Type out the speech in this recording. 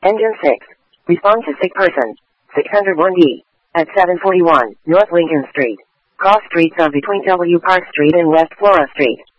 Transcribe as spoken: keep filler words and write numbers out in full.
Engine six. Respond to sick person. six oh one D. At seven forty-one North Lincoln Street. Cross streets are between W Park Street and West Flora Street.